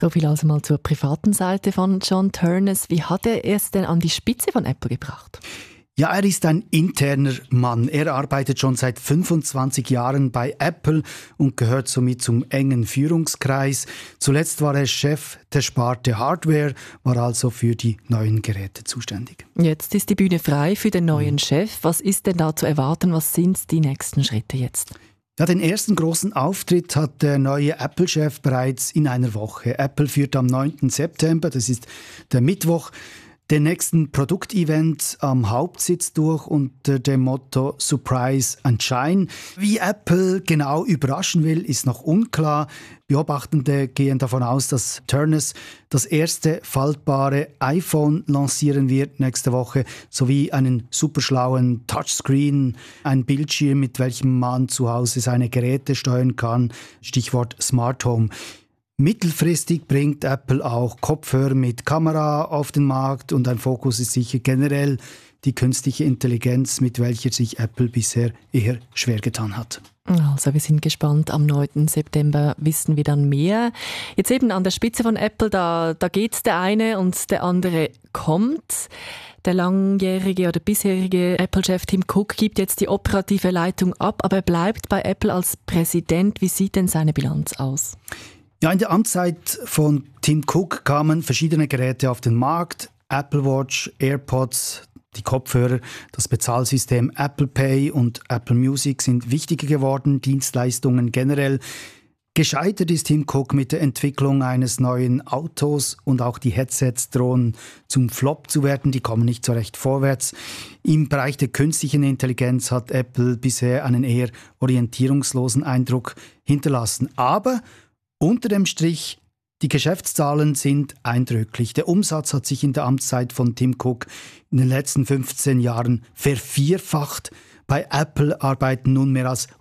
So viel also mal zur privaten Seite von John Ternus. Wie hat er es denn an die Spitze von Apple gebracht? Ja, er ist ein interner Mann. Er arbeitet schon seit 25 Jahren bei Apple und gehört somit zum engen Führungskreis. Zuletzt war er Chef der Sparte Hardware, war also für die neuen Geräte zuständig. Jetzt ist die Bühne frei für den neuen Chef. Was ist denn da zu erwarten? Was sind die nächsten Schritte jetzt? Ja, den ersten großen Auftritt hat der neue Apple-Chef bereits in einer Woche. Apple führt am 9. September, das ist der Mittwoch, den nächsten Produktevent am Hauptsitz durch unter dem Motto Surprise and Shine. Wie Apple genau überraschen will, ist noch unklar. Beobachtende gehen davon aus, dass Ternus das erste faltbare iPhone lancieren wird nächste Woche, sowie einen superschlauen Touchscreen, ein Bildschirm, mit welchem man zu Hause seine Geräte steuern kann. Stichwort Smart Home. Mittelfristig bringt Apple auch Kopfhörer mit Kamera auf den Markt und ein Fokus ist sicher generell die künstliche Intelligenz, mit welcher sich Apple bisher eher schwer getan hat. Also wir sind gespannt, am 9. September wissen wir dann mehr. Jetzt eben an der Spitze von Apple, da geht der eine und der andere kommt. Der langjährige oder bisherige Apple-Chef Tim Cook gibt jetzt die operative Leitung ab, aber er bleibt bei Apple als Präsident. Wie sieht denn seine Bilanz aus? Ja, in der Amtszeit von Tim Cook kamen verschiedene Geräte auf den Markt. Apple Watch, AirPods, die Kopfhörer, das Bezahlsystem Apple Pay und Apple Music sind wichtiger geworden, Dienstleistungen generell. Gescheitert ist Tim Cook mit der Entwicklung eines neuen Autos und auch die Headsets drohen zum Flop zu werden, die kommen nicht so recht vorwärts. Im Bereich der künstlichen Intelligenz hat Apple bisher einen eher orientierungslosen Eindruck hinterlassen. Aber unter dem Strich, die Geschäftszahlen sind eindrücklich. Der Umsatz hat sich in der Amtszeit von Tim Cook in den letzten 15 Jahren vervierfacht. Bei Apple arbeiten nun mehr als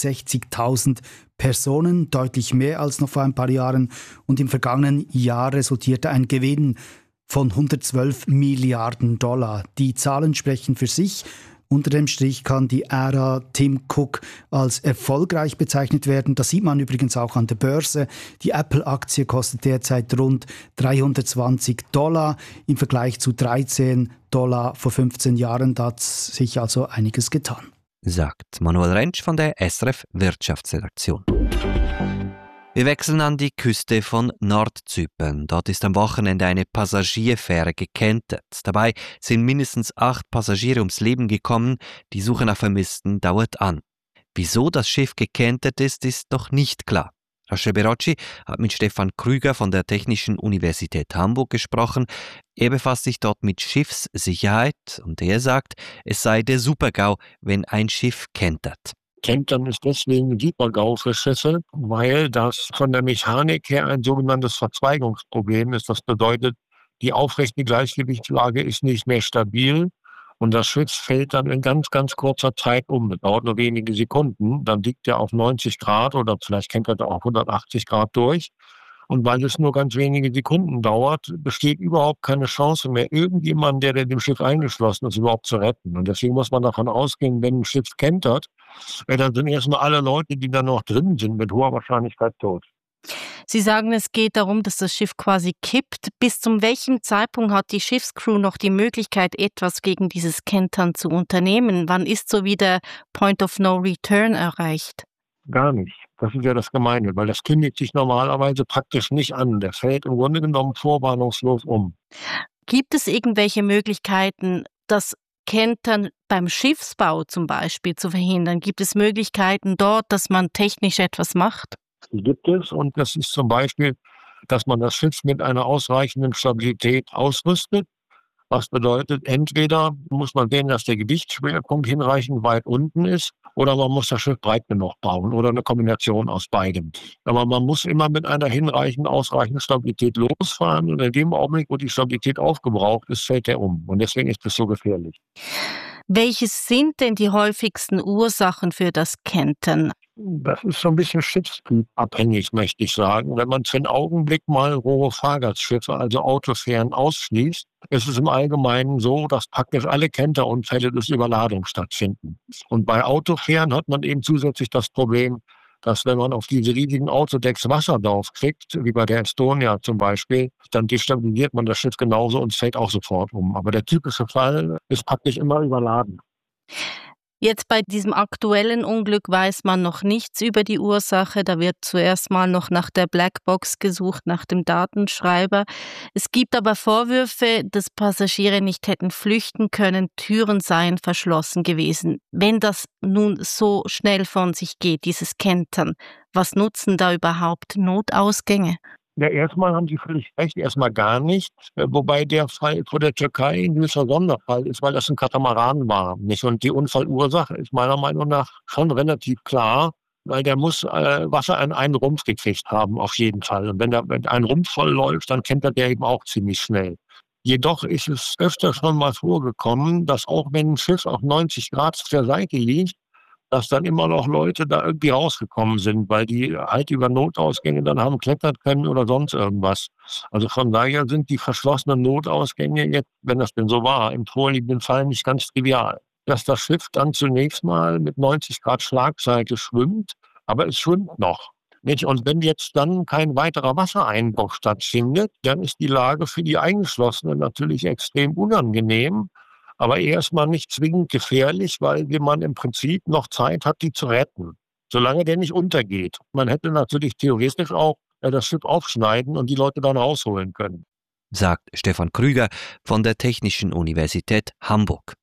160.000 Personen, deutlich mehr als noch vor ein paar Jahren. Und im vergangenen Jahr resultierte ein Gewinn von 112 Milliarden $. Die Zahlen sprechen für sich. Unter dem Strich kann die Ära Tim Cook als erfolgreich bezeichnet werden. Das sieht man übrigens auch an der Börse. Die Apple-Aktie kostet derzeit rund $320 im Vergleich zu $13 vor 15 Jahren. Da hat sich also einiges getan. Sagt Manuel Rentsch von der SRF Wirtschaftsredaktion. Wir wechseln an die Küste von Nordzypern. Dort ist am Wochenende eine Passagierfähre gekentert. Dabei sind mindestens 8 Passagiere ums Leben gekommen. Die Suche nach Vermissten dauert an. Wieso das Schiff gekentert ist noch nicht klar. Rachel Berocci hat mit Stefan Krüger von der Technischen Universität Hamburg gesprochen. Er befasst sich dort mit Schiffssicherheit und er sagt, es sei der Super-GAU, wenn ein Schiff kentert. Kentern ist deswegen Super-GAU für Schiffe, weil das von der Mechanik her ein sogenanntes Verzweigungsproblem ist. Das bedeutet, die aufrechte Gleichgewichtslage ist nicht mehr stabil und das Schiff fällt dann in ganz, ganz kurzer Zeit um. Das dauert nur wenige Sekunden. Dann liegt er auf 90 Grad oder vielleicht kentert er auch 180 Grad durch. Und weil es nur ganz wenige Sekunden dauert, besteht überhaupt keine Chance mehr, irgendjemanden, der dem Schiff eingeschlossen ist, überhaupt zu retten. Und deswegen muss man davon ausgehen, wenn ein Schiff kentert, dann sind erstmal alle Leute, die da noch drin sind, mit hoher Wahrscheinlichkeit tot. Sie sagen, es geht darum, dass das Schiff quasi kippt. Bis zu welchem Zeitpunkt hat die Schiffscrew noch die Möglichkeit, etwas gegen dieses Kentern zu unternehmen? Wann ist so wie der Point of No Return erreicht? Gar nicht. Das ist ja das Gemeine, weil das kündigt sich normalerweise praktisch nicht an. Der fällt im Grunde genommen vorwarnungslos um. Gibt es irgendwelche Möglichkeiten, das Kentern beim Schiffsbau zum Beispiel zu verhindern? Gibt es Möglichkeiten dort, dass man technisch etwas macht? Die gibt es und das ist zum Beispiel, dass man das Schiff mit einer ausreichenden Stabilität ausrüstet. Was bedeutet, entweder muss man sehen, dass der Gewichtsschwerpunkt hinreichend weit unten ist, oder man muss das Schiff breit genug bauen oder eine Kombination aus beidem. Aber man muss immer mit einer ausreichenden Stabilität losfahren und in dem Augenblick, wo die Stabilität aufgebraucht ist, fällt er um. Und deswegen ist es so gefährlich. Welches sind denn die häufigsten Ursachen für das Kentern? Das ist so ein bisschen schiffstypabhängig, möchte ich sagen. Wenn man für einen Augenblick mal rohe Fahrgastschiffe, also Autofähren, ausschließt, ist es im Allgemeinen so, dass praktisch alle Kenterunfälle durch Überladung stattfinden. Und bei Autofähren hat man eben zusätzlich das Problem, dass wenn man auf diese riesigen Autodecks Wasser drauf kriegt, wie bei der Estonia zum Beispiel, dann destabilisiert man das Schiff genauso und fällt auch sofort um. Aber der typische Fall ist praktisch immer überladen. Jetzt bei diesem aktuellen Unglück weiß man noch nichts über die Ursache. Da wird zuerst mal noch nach der Blackbox gesucht, nach dem Datenschreiber. Es gibt aber Vorwürfe, dass Passagiere nicht hätten flüchten können, Türen seien verschlossen gewesen. Wenn das nun so schnell von sich geht, dieses Kentern, was nutzen da überhaupt Notausgänge? Ja, erstmal haben Sie völlig recht, erstmal gar nicht. Wobei der Fall vor der Türkei ein gewisser Sonderfall ist, weil das ein Katamaran war. Nicht? Und die Unfallursache ist meiner Meinung nach schon relativ klar, weil der muss Wasser an einen Rumpf gekriegt haben, auf jeden Fall. Und wenn ein Rumpf voll läuft, dann kentert der eben auch ziemlich schnell. Jedoch ist es öfter schon mal vorgekommen, dass auch wenn ein Schiff auf 90 Grad zur Seite liegt, dass dann immer noch Leute da irgendwie rausgekommen sind, weil die halt über Notausgänge dann haben klettern können oder sonst irgendwas. Also von daher sind die verschlossenen Notausgänge jetzt, wenn das denn so war, im vorliegenden Fall nicht ganz trivial. Dass das Schiff dann zunächst mal mit 90 Grad Schlagseite schwimmt, aber es schwimmt noch. Nicht? Und wenn jetzt dann kein weiterer Wassereinbruch stattfindet, dann ist die Lage für die Eingeschlossenen natürlich extrem unangenehm. Aber erstmal nicht zwingend gefährlich, weil man im Prinzip noch Zeit hat, die zu retten, solange der nicht untergeht. Man hätte natürlich theoretisch auch das Schiff aufschneiden und die Leute dann rausholen können. Sagt Stefan Krüger von der Technischen Universität Hamburg.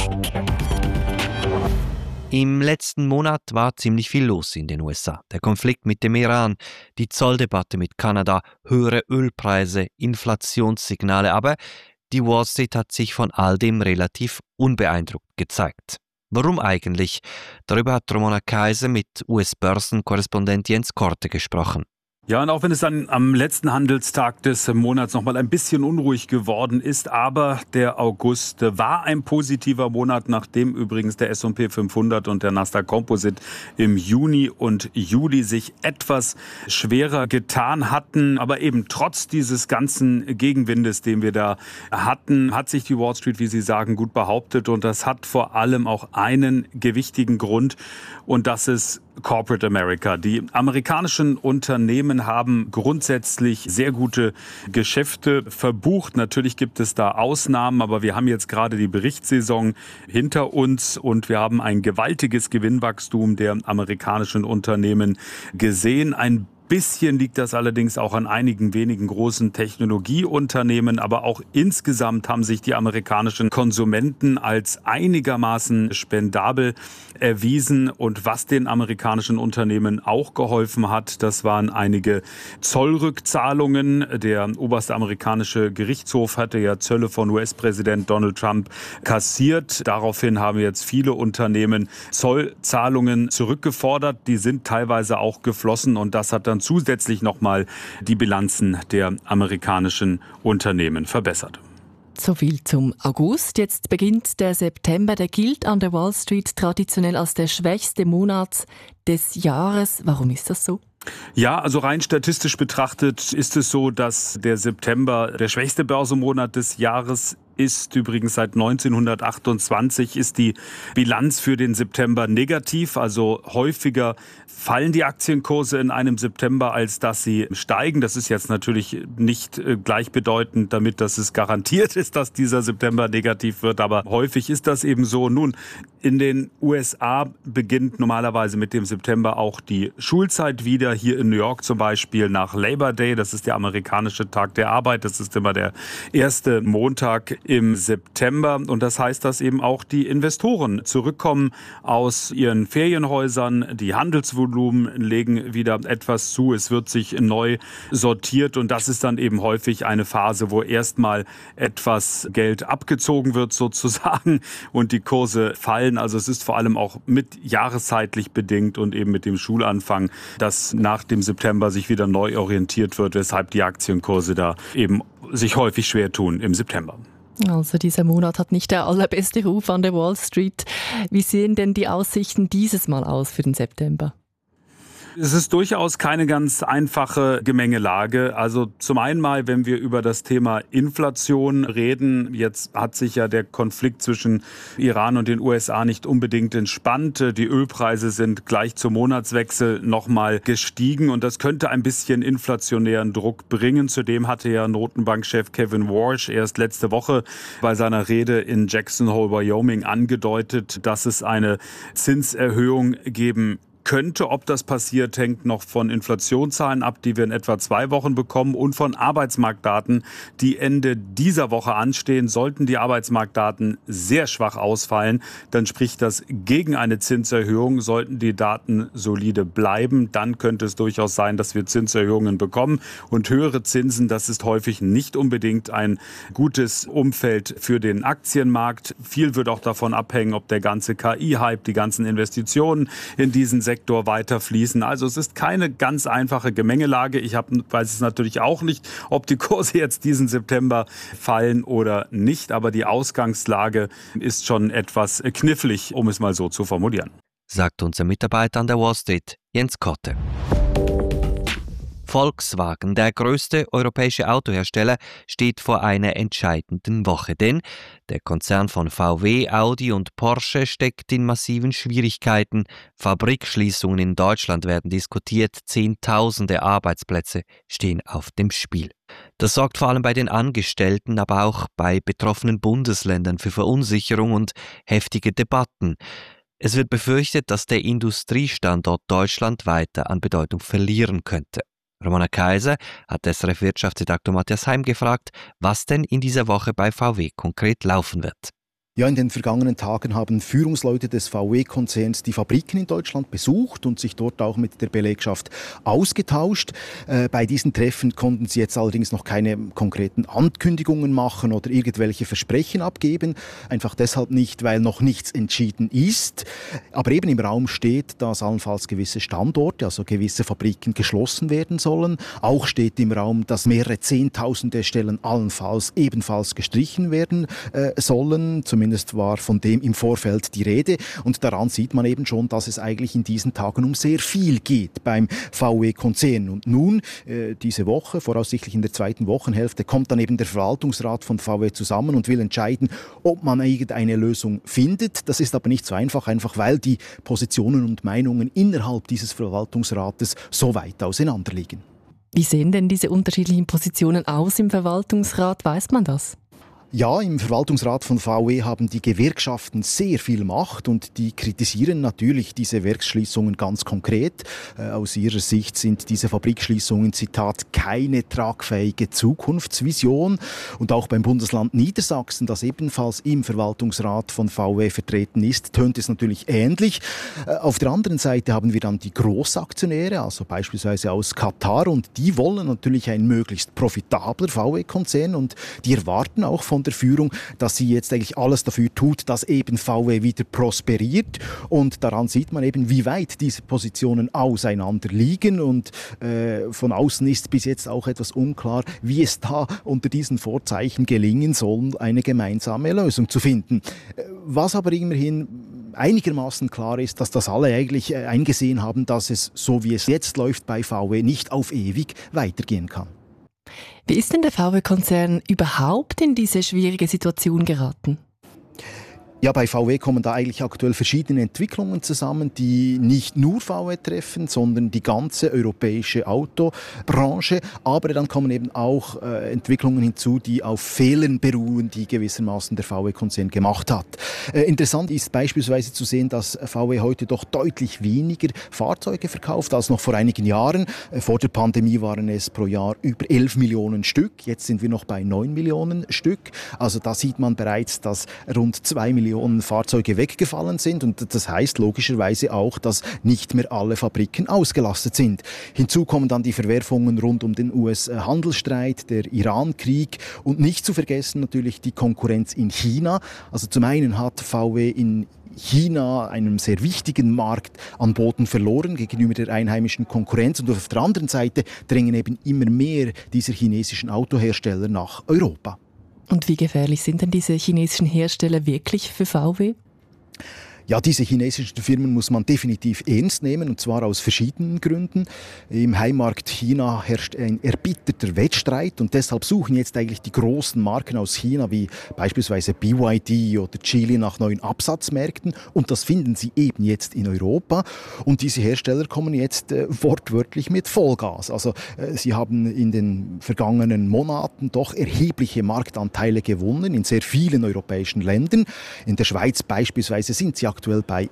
Im letzten Monat war ziemlich viel los in den USA. Der Konflikt mit dem Iran, die Zolldebatte mit Kanada, höhere Ölpreise, Inflationssignale, aber die Wall Street hat sich von all dem relativ unbeeindruckt gezeigt. Warum eigentlich? Darüber hat Ramona Kaiser mit US-Börsenkorrespondent Jens Korte gesprochen. Ja, und auch wenn es dann am letzten Handelstag des Monats noch mal ein bisschen unruhig geworden ist, aber der August war ein positiver Monat, nachdem übrigens der S&P 500 und der Nasdaq Composite im Juni und Juli sich etwas schwerer getan hatten. Aber eben trotz dieses ganzen Gegenwindes, den wir da hatten, hat sich die Wall Street, wie Sie sagen, gut behauptet. Und das hat vor allem auch einen gewichtigen Grund, und das ist Corporate America. Die amerikanischen Unternehmen haben grundsätzlich sehr gute Geschäfte verbucht. Natürlich gibt es da Ausnahmen, aber wir haben jetzt gerade die Berichtssaison hinter uns und wir haben ein gewaltiges Gewinnwachstum der amerikanischen Unternehmen gesehen. Ein bisschen liegt das allerdings auch an einigen wenigen großen Technologieunternehmen, aber auch insgesamt haben sich die amerikanischen Konsumenten als einigermaßen spendabel erwiesen. Und was den amerikanischen Unternehmen auch geholfen hat, das waren einige Zollrückzahlungen. Der oberste amerikanische Gerichtshof hatte ja Zölle von US-Präsident Donald Trump kassiert. Daraufhin haben jetzt viele Unternehmen Zollzahlungen zurückgefordert. Die sind teilweise auch geflossen und das hat dann zusätzlich nochmal die Bilanzen der amerikanischen Unternehmen verbessert. So viel zum August. Jetzt beginnt der September. Der gilt an der Wall Street traditionell als der schwächste Monat des Jahres. Warum ist das so? Ja, also rein statistisch betrachtet ist es so, dass der September der schwächste Börsenmonat des Jahres ist. Übrigens seit 1928 ist die Bilanz für den September negativ. Also häufiger fallen die Aktienkurse in einem September, als dass sie steigen. Das ist jetzt natürlich nicht gleichbedeutend damit, dass es garantiert ist, dass dieser September negativ wird. Aber häufig ist das eben so. Nun, in den USA beginnt normalerweise mit dem September auch die Schulzeit wieder. Hier in New York zum Beispiel nach Labor Day. Das ist der amerikanische Tag der Arbeit. Das ist immer der erste Montag im September. Und das heißt, dass eben auch die Investoren zurückkommen aus ihren Ferienhäusern. Die Handelsvolumen legen wieder etwas zu. Es wird sich neu sortiert. Und das ist dann eben häufig eine Phase, wo erstmal etwas Geld abgezogen wird sozusagen und die Kurse fallen. Also es ist vor allem auch mit jahreszeitlich bedingt und eben mit dem Schulanfang, dass nach dem September sich wieder neu orientiert wird, weshalb die Aktienkurse da eben sich häufig schwer tun im September. Also dieser Monat hat nicht der allerbeste Ruf an der Wall Street. Wie sehen denn die Aussichten dieses Mal aus für den September? Es ist durchaus keine ganz einfache Gemengelage. Also zum einen mal, wenn wir über das Thema Inflation reden, jetzt hat sich ja der Konflikt zwischen Iran und den USA nicht unbedingt entspannt. Die Ölpreise sind gleich zum Monatswechsel nochmal gestiegen und das könnte ein bisschen inflationären Druck bringen. Zudem hatte ja Notenbankchef Kevin Warsh erst letzte Woche bei seiner Rede in Jackson Hole, Wyoming, angedeutet, dass es eine Zinserhöhung geben könnte. Ob das passiert, hängt noch von Inflationszahlen ab, die wir in etwa 2 Wochen bekommen und von Arbeitsmarktdaten, die Ende dieser Woche anstehen. Sollten die Arbeitsmarktdaten sehr schwach ausfallen, dann spricht das gegen eine Zinserhöhung. Sollten die Daten solide bleiben, dann könnte es durchaus sein, dass wir Zinserhöhungen bekommen. Und höhere Zinsen, das ist häufig nicht unbedingt ein gutes Umfeld für den Aktienmarkt. Viel wird auch davon abhängen, ob der ganze KI-Hype, die ganzen Investitionen in diesen Sektor weiterfließen. Also es ist keine ganz einfache Gemengelage. Ich weiß es natürlich auch nicht, ob die Kurse jetzt diesen September fallen oder nicht. Aber die Ausgangslage ist schon etwas knifflig, um es mal so zu formulieren. Sagt unser Mitarbeiter an der Wall Street, Jens Kotte. Volkswagen, der größte europäische Autohersteller, steht vor einer entscheidenden Woche. Denn der Konzern von VW, Audi und Porsche steckt in massiven Schwierigkeiten. Fabrikschließungen in Deutschland werden diskutiert. Zehntausende Arbeitsplätze stehen auf dem Spiel. Das sorgt vor allem bei den Angestellten, aber auch bei betroffenen Bundesländern für Verunsicherung und heftige Debatten. Es wird befürchtet, dass der Industriestandort Deutschland weiter an Bedeutung verlieren könnte. Ramona Kaiser hat SRF Wirtschaftsredaktor Matthias Heim gefragt, was denn in dieser Woche bei VW konkret laufen wird. Ja, in den vergangenen Tagen haben Führungsleute des VW-Konzerns die Fabriken in Deutschland besucht und sich dort auch mit der Belegschaft ausgetauscht. Bei diesen Treffen konnten sie jetzt allerdings noch keine konkreten Ankündigungen machen oder irgendwelche Versprechen abgeben. Einfach deshalb nicht, weil noch nichts entschieden ist. Aber eben im Raum steht, dass allenfalls gewisse Standorte, also gewisse Fabriken geschlossen werden sollen. Auch steht im Raum, dass mehrere Zehntausende Stellen allenfalls ebenfalls gestrichen werden sollen. Zumindest war von dem im Vorfeld die Rede. Und daran sieht man eben schon, dass es eigentlich in diesen Tagen um sehr viel geht beim VW-Konzern. Und nun, diese Woche, voraussichtlich in der 2. Wochenhälfte, kommt dann eben der Verwaltungsrat von VW zusammen und will entscheiden, ob man irgendeine Lösung findet. Das ist aber nicht so einfach weil die Positionen und Meinungen innerhalb dieses Verwaltungsrates so weit auseinanderliegen. Wie sehen denn diese unterschiedlichen Positionen aus im Verwaltungsrat? Weiß man das? Ja, im Verwaltungsrat von VW haben die Gewerkschaften sehr viel Macht und die kritisieren natürlich diese Werksschließungen ganz konkret. Aus ihrer Sicht sind diese Fabrikschließungen, Zitat, keine tragfähige Zukunftsvision. Und auch beim Bundesland Niedersachsen, das ebenfalls im Verwaltungsrat von VW vertreten ist, tönt es natürlich ähnlich. Auf der anderen Seite haben wir dann die Großaktionäre, also beispielsweise aus Katar, und die wollen natürlich ein möglichst profitabler VW-Konzern und die erwarten auch von der Führung, dass sie jetzt eigentlich alles dafür tut, dass eben VW wieder prosperiert. Und daran sieht man eben, wie weit diese Positionen auseinander liegen. Und von außen ist bis jetzt auch etwas unklar, wie es da unter diesen Vorzeichen gelingen soll, eine gemeinsame Lösung zu finden. Was aber immerhin einigermaßen klar ist, dass das alle eigentlich eingesehen haben, dass es, so wie es jetzt läuft bei VW, nicht auf ewig weitergehen kann. Wie ist denn der VW-Konzern überhaupt in diese schwierige Situation geraten? Ja, bei VW kommen da eigentlich aktuell verschiedene Entwicklungen zusammen, die nicht nur VW treffen, sondern die ganze europäische Autobranche. Aber dann kommen eben auch Entwicklungen hinzu, die auf Fehlern beruhen, die gewissermaßen der VW-Konzern gemacht hat. Interessant ist beispielsweise zu sehen, dass VW heute doch deutlich weniger Fahrzeuge verkauft als noch vor einigen Jahren. Vor der Pandemie waren es pro Jahr über 11 Millionen Stück. Jetzt sind wir noch bei 9 Millionen Stück. Also da sieht man bereits, dass rund 2 Millionen Fahrzeuge weggefallen sind und das heißt logischerweise auch, dass nicht mehr alle Fabriken ausgelastet sind. Hinzu kommen dann die Verwerfungen rund um den US-Handelsstreit, der Iran-Krieg und nicht zu vergessen natürlich die Konkurrenz in China. Also zum einen hat VW in China, einem sehr wichtigen Markt, an Boden verloren gegenüber der einheimischen Konkurrenz und auf der anderen Seite drängen eben immer mehr dieser chinesischen Autohersteller nach Europa. Und wie gefährlich sind denn diese chinesischen Hersteller wirklich für VW? Ja, diese chinesischen Firmen muss man definitiv ernst nehmen, und zwar aus verschiedenen Gründen. Im Heimmarkt China herrscht ein erbitterter Wettstreit, und deshalb suchen jetzt eigentlich die großen Marken aus China wie beispielsweise BYD oder Geely nach neuen Absatzmärkten, und das finden sie eben jetzt in Europa, und diese Hersteller kommen jetzt wortwörtlich mit Vollgas. Also sie haben in den vergangenen Monaten doch erhebliche Marktanteile gewonnen in sehr vielen europäischen Ländern. In der Schweiz beispielsweise sind sie aktuell bei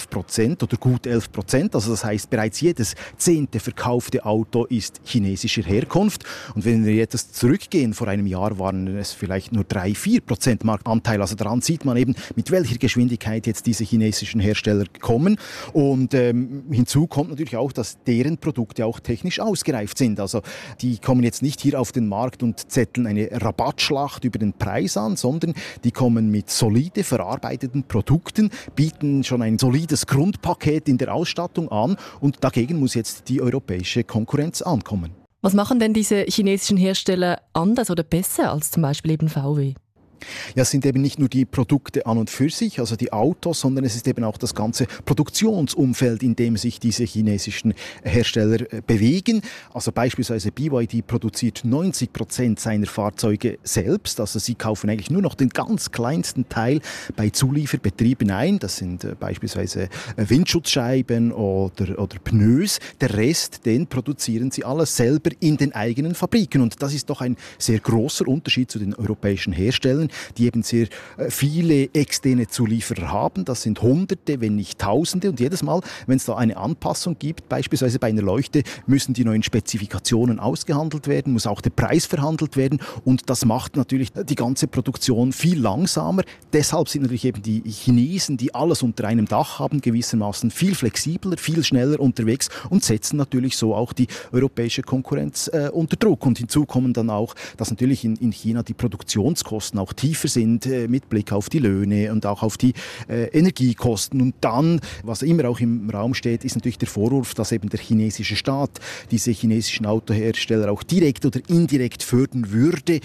11% oder gut 11%. Also das heißt, bereits jedes 10. verkaufte Auto ist chinesischer Herkunft. Und wenn wir jetzt zurückgehen, vor einem Jahr waren es vielleicht nur 3-4% Marktanteil. Also daran sieht man eben, mit welcher Geschwindigkeit jetzt diese chinesischen Hersteller kommen. Und hinzu kommt natürlich auch, dass deren Produkte auch technisch ausgereift sind. Also die kommen jetzt nicht hier auf den Markt und zetteln eine Rabattschlacht über den Preis an, sondern die kommen mit solide verarbeiteten Produkten, bieten schon ein solides Grundpaket in der Ausstattung an, und dagegen muss jetzt die europäische Konkurrenz ankommen. Was machen denn diese chinesischen Hersteller anders oder besser als zum Beispiel eben VW? Ja, es sind eben nicht nur die Produkte an und für sich, also die Autos, sondern es ist eben auch das ganze Produktionsumfeld, in dem sich diese chinesischen Hersteller bewegen. Also beispielsweise BYD produziert 90% seiner Fahrzeuge selbst. Also sie kaufen eigentlich nur noch den ganz kleinsten Teil bei Zulieferbetrieben ein. Das sind beispielsweise Windschutzscheiben oder Pneus. Der Rest, den produzieren sie alles selber in den eigenen Fabriken. Und das ist doch ein sehr großer Unterschied zu den europäischen Herstellern, die eben sehr viele externe Zulieferer haben. Das sind Hunderte, wenn nicht Tausende. Und jedes Mal, wenn es da eine Anpassung gibt, beispielsweise bei einer Leuchte, müssen die neuen Spezifikationen ausgehandelt werden, muss auch der Preis verhandelt werden. Und das macht natürlich die ganze Produktion viel langsamer. Deshalb sind natürlich eben die Chinesen, die alles unter einem Dach haben, gewissermaßen viel flexibler, viel schneller unterwegs und setzen natürlich so auch die europäische Konkurrenz unter Druck. Und hinzu kommen dann auch, dass natürlich in China die Produktionskosten auch tiefer sind mit Blick auf die Löhne und auch auf die Energiekosten. Und dann, was immer auch im Raum steht, ist natürlich der Vorwurf, dass eben der chinesische Staat diese chinesischen Autohersteller auch direkt oder indirekt fördern würde,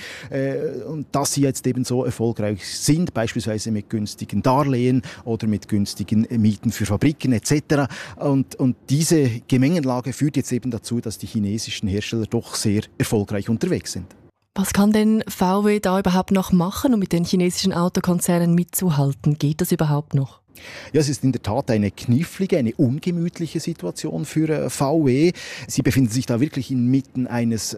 und dass sie jetzt eben so erfolgreich sind, beispielsweise mit günstigen Darlehen oder mit günstigen Mieten für Fabriken etc. Und diese Gemengelage führt jetzt eben dazu, dass die chinesischen Hersteller doch sehr erfolgreich unterwegs sind. Was kann denn VW da überhaupt noch machen, um mit den chinesischen Autokonzernen mitzuhalten? Geht das überhaupt noch? Ja, es ist in der Tat eine knifflige, eine ungemütliche Situation für VW. Sie befinden sich da wirklich inmitten eines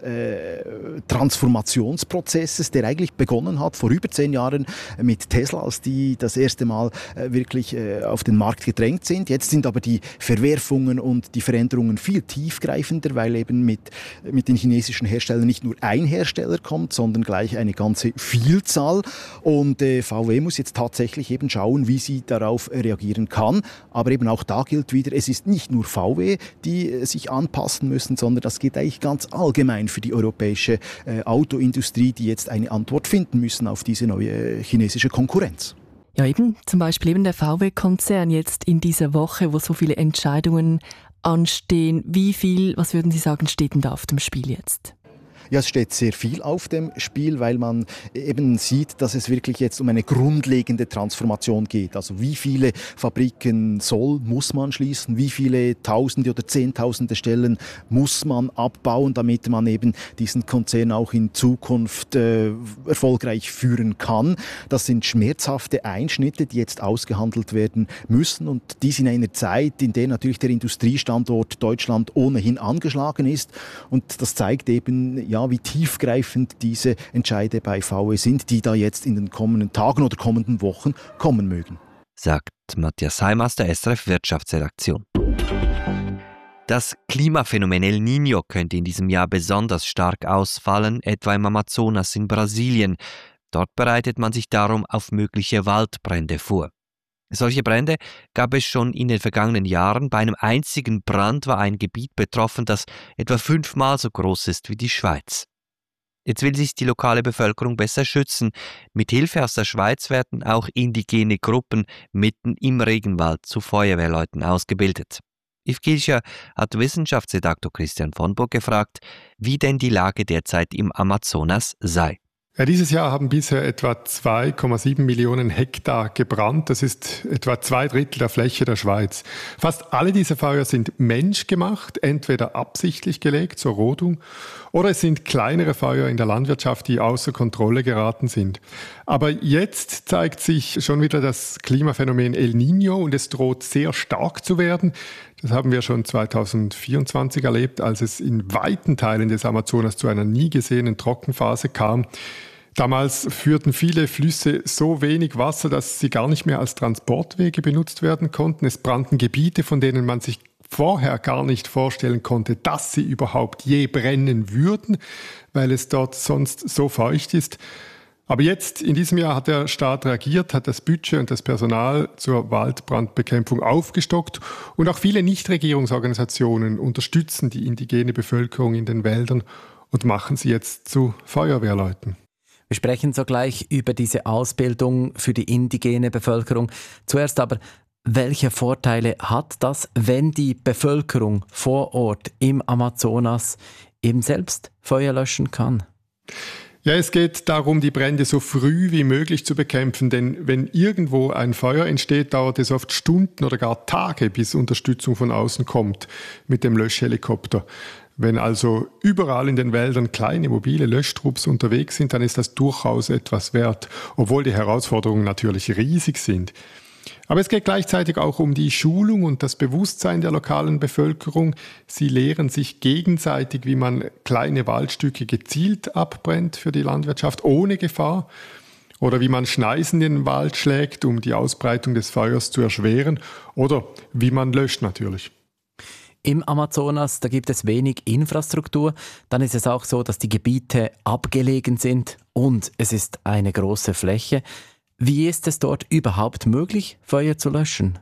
Transformationsprozesses, der eigentlich begonnen hat vor über 10 Jahren mit Tesla, als die das erste Mal wirklich auf den Markt gedrängt sind. Jetzt sind aber die Verwerfungen und die Veränderungen viel tiefgreifender, weil eben mit den chinesischen Herstellern nicht nur ein Hersteller kommt, sondern gleich eine ganze Vielzahl. Und VW muss jetzt tatsächlich eben schauen, wie sie darauf reagieren kann. Aber eben auch da gilt wieder, es ist nicht nur VW, die sich anpassen müssen, sondern das geht eigentlich ganz allgemein für die europäische Autoindustrie, die jetzt eine Antwort finden müssen auf diese neue chinesische Konkurrenz. Ja, eben zum Beispiel eben der VW-Konzern jetzt in dieser Woche, wo so viele Entscheidungen anstehen. Wie viel, was würden Sie sagen, steht denn da auf dem Spiel jetzt? Ja, es steht sehr viel auf dem Spiel, weil man eben sieht, dass es wirklich jetzt um eine grundlegende Transformation geht. Also wie viele Fabriken muss man schließen, wie viele Tausende oder Zehntausende Stellen muss man abbauen, damit man eben diesen Konzern auch in Zukunft erfolgreich führen kann. Das sind schmerzhafte Einschnitte, die jetzt ausgehandelt werden müssen, und dies in einer Zeit, in der natürlich der Industriestandort Deutschland ohnehin angeschlagen ist. Und das zeigt eben, ja, wie tiefgreifend diese Entscheide bei VW sind, die da jetzt in den kommenden Tagen oder kommenden Wochen kommen mögen. Sagt Matthias Heim aus der SRF Wirtschaftsredaktion. Das Klimaphänomen El Niño könnte in diesem Jahr besonders stark ausfallen, etwa im Amazonas in Brasilien. Dort bereitet man sich darum auf mögliche Waldbrände vor. Solche Brände gab es schon in den vergangenen Jahren. Bei einem einzigen Brand war ein Gebiet betroffen, das etwa 5-mal so groß ist wie die Schweiz. Jetzt will sich die lokale Bevölkerung besser schützen. Mit Hilfe aus der Schweiz werden auch indigene Gruppen mitten im Regenwald zu Feuerwehrleuten ausgebildet. Yves Kilcher hat Wissenschaftsredaktor Christian von Burg gefragt, wie denn die Lage derzeit im Amazonas sei. Ja, dieses Jahr haben bisher etwa 2,7 Millionen Hektar gebrannt. Das ist etwa 2/3 der Fläche der Schweiz. Fast alle diese Feuer sind menschgemacht, entweder absichtlich gelegt zur Rodung, oder es sind kleinere Feuer in der Landwirtschaft, die außer Kontrolle geraten sind. Aber jetzt zeigt sich schon wieder das Klimaphänomen El Niño und es droht sehr stark zu werden. Das haben wir schon 2024 erlebt, als es in weiten Teilen des Amazonas zu einer nie gesehenen Trockenphase kam. Damals führten viele Flüsse so wenig Wasser, dass sie gar nicht mehr als Transportwege benutzt werden konnten. Es brannten Gebiete, von denen man sich vorher gar nicht vorstellen konnte, dass sie überhaupt je brennen würden, weil es dort sonst so feucht ist. Aber jetzt, in diesem Jahr, hat der Staat reagiert, hat das Budget und das Personal zur Waldbrandbekämpfung aufgestockt und auch viele Nichtregierungsorganisationen unterstützen die indigene Bevölkerung in den Wäldern und machen sie jetzt zu Feuerwehrleuten. Wir sprechen sogleich über diese Ausbildung für die indigene Bevölkerung. Zuerst aber, welche Vorteile hat das, wenn die Bevölkerung vor Ort im Amazonas eben selbst Feuer löschen kann? Ja, es geht darum, die Brände so früh wie möglich zu bekämpfen, denn wenn irgendwo ein Feuer entsteht, dauert es oft Stunden oder gar Tage, bis Unterstützung von außen kommt mit dem Löschhelikopter. Wenn also überall in den Wäldern kleine mobile Löschtrupps unterwegs sind, dann ist das durchaus etwas wert, obwohl die Herausforderungen natürlich riesig sind. Aber es geht gleichzeitig auch um die Schulung und das Bewusstsein der lokalen Bevölkerung. Sie lehren sich gegenseitig, wie man kleine Waldstücke gezielt abbrennt für die Landwirtschaft ohne Gefahr oder wie man Schneisen in den Wald schlägt, um die Ausbreitung des Feuers zu erschweren oder wie man löscht natürlich. Im Amazonas, da gibt es wenig Infrastruktur. Dann ist es auch so, dass die Gebiete abgelegen sind und es ist eine große Fläche. Wie ist es dort überhaupt möglich, Feuer zu löschen?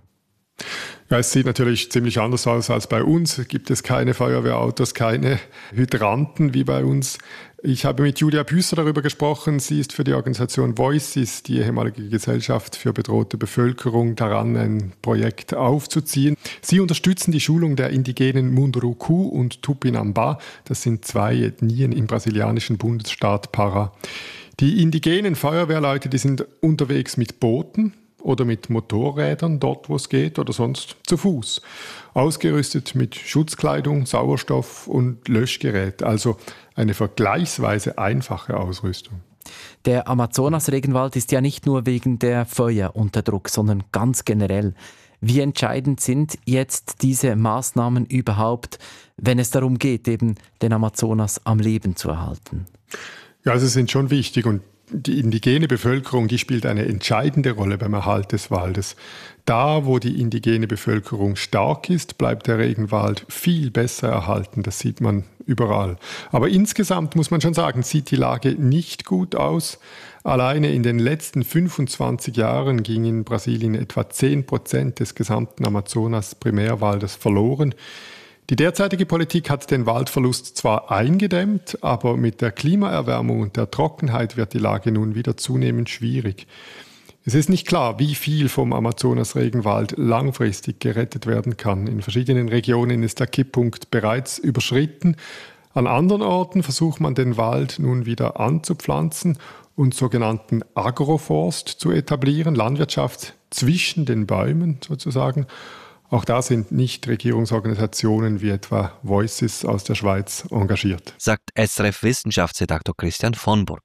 Ja, es sieht natürlich ziemlich anders aus als bei uns. Gibt es keine Feuerwehrautos, keine Hydranten wie bei uns. Ich habe mit Julia Büsser darüber gesprochen. Sie ist für die Organisation Voices, die ehemalige Gesellschaft für bedrohte Bevölkerung, daran, ein Projekt aufzuziehen. Sie unterstützen die Schulung der indigenen Munduruku und Tupinambá. Das sind 2 Ethnien im brasilianischen Bundesstaat Pará. Die indigenen Feuerwehrleute, die sind unterwegs mit Booten oder mit Motorrädern, dort wo es geht, oder sonst zu Fuß. Ausgerüstet mit Schutzkleidung, Sauerstoff und Löschgerät, also eine vergleichsweise einfache Ausrüstung. Der Amazonas-Regenwald ist ja nicht nur wegen der Feuer unter Druck, sondern ganz generell. Wie entscheidend sind jetzt diese Maßnahmen überhaupt, wenn es darum geht, eben den Amazonas am Leben zu erhalten? Ja, also sind schon wichtig und die indigene Bevölkerung, die spielt eine entscheidende Rolle beim Erhalt des Waldes. Da, wo die indigene Bevölkerung stark ist, bleibt der Regenwald viel besser erhalten. Das sieht man überall. Aber insgesamt muss man schon sagen, sieht die Lage nicht gut aus. Alleine in den letzten 25 Jahren ging in Brasilien etwa 10% des gesamten Amazonas-Primärwaldes verloren. Die derzeitige Politik hat den Waldverlust zwar eingedämmt, aber mit der Klimaerwärmung und der Trockenheit wird die Lage nun wieder zunehmend schwierig. Es ist nicht klar, wie viel vom Amazonas-Regenwald langfristig gerettet werden kann. In verschiedenen Regionen ist der Kipppunkt bereits überschritten. An anderen Orten versucht man, den Wald nun wieder anzupflanzen und sogenannten Agroforst zu etablieren, Landwirtschaft zwischen den Bäumen sozusagen. Auch da sind Nichtregierungsorganisationen wie etwa Voices aus der Schweiz engagiert. Sagt SRF-Wissenschaftsredaktor Christian von Burg.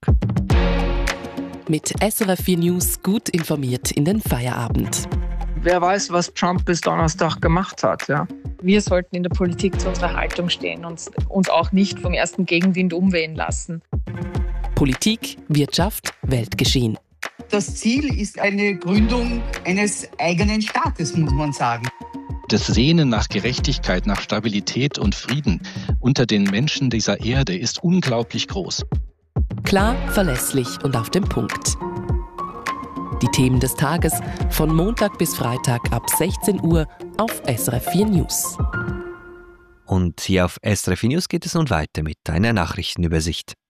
Mit SRF 4 News gut informiert in den Feierabend. Wer weiß, was Trump bis Donnerstag gemacht hat, ja. Wir sollten in der Politik zu unserer Haltung stehen und uns auch nicht vom ersten Gegenwind umwehen lassen. Politik, Wirtschaft, Weltgeschehen. Das Ziel ist eine Gründung eines eigenen Staates, muss man sagen. Das Sehnen nach Gerechtigkeit, nach Stabilität und Frieden unter den Menschen dieser Erde ist unglaublich groß. Klar, verlässlich und auf den Punkt. Die Themen des Tages von Montag bis Freitag ab 16 Uhr auf SRF 4 News. Und hier auf SRF 4 News geht es nun weiter mit einer Nachrichtenübersicht.